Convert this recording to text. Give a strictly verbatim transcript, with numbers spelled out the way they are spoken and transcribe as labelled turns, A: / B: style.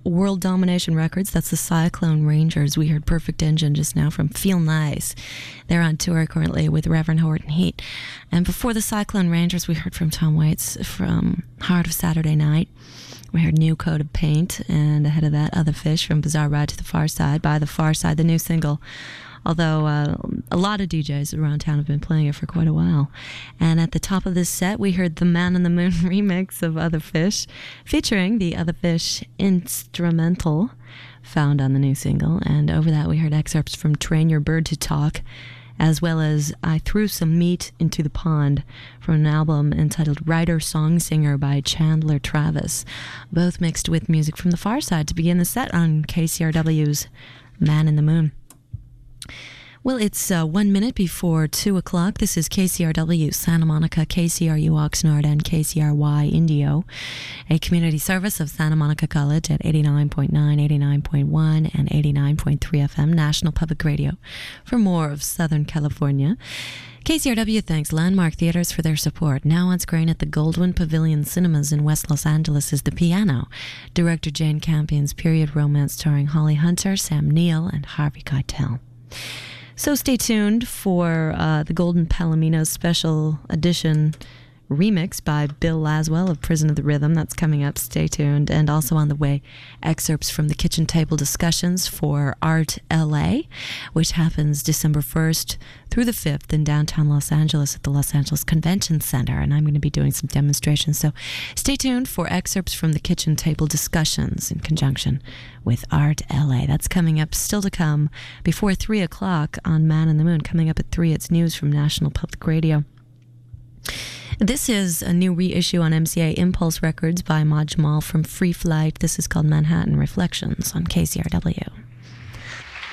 A: World Domination Records. That's the Cyclone Rangers. We heard Perfect Engine just now from Feel Nice. They're on tour currently with Reverend Horton Heat. And before the Cyclone Rangers, we heard from Tom Waits from Heart of Saturday Night. We heard New Coat of Paint, and ahead of that, Other Fish from Bizarre Ride to the Far Side. By the Far Side, the new single. Although uh, a lot of D Js around town have been playing it for quite a while. And at the top of this set, we heard the Man in the Moon remix of Other Fish, featuring the Other Fish instrumental found on the new single. And over that, we heard excerpts from Train Your Bird to Talk, as well as I Threw Some Meat into the Pond from an album entitled Writer Song Singer by Chandler Travis, both mixed with music from the Far Side to begin the set on K C R W's Man in the Moon. Well, it's uh, one minute before two o'clock. This is K C R W Santa Monica, K C R U Oxnard, and K C R Y Indio, a community service of Santa Monica College at eighty-nine point nine, eighty-nine point one, and eighty-nine point three F M, National Public Radio, for more of Southern California. K C R W thanks Landmark Theaters for their support. Now on screen at the Goldwyn Pavilion Cinemas in West Los Angeles is The Piano, director Jane Campion's period romance starring Holly Hunter, Sam Neill, and Harvey Keitel. So stay tuned for uh, the Golden Palomino special edition remix by Bill Laswell of Prison of the Rhythm. That's coming up. Stay tuned. And also on the way, excerpts from the Kitchen Table discussions for Art L A, which happens December first through the fifth in downtown Los Angeles at the Los Angeles Convention Center. And I'm going to be doing some demonstrations. So stay tuned for excerpts from the Kitchen Table discussions in conjunction with Art L A. That's coming up, still to come, before three o'clock on Man in the Moon. Coming up at three, it's news from National Public Radio. This is a new reissue on M C A Impulse Records by Maj Mal from Free Flight. This is called Manhattan Reflections on K C R W.